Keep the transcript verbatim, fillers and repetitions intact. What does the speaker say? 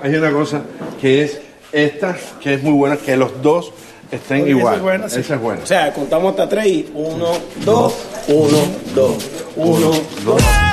hay una cosa que es esta, que es muy buena, que los dos estén Porque igual. esa es buena, sí. Esa es buena. O sea, contamos hasta tres y uno, dos, uno, dos, uno, dos.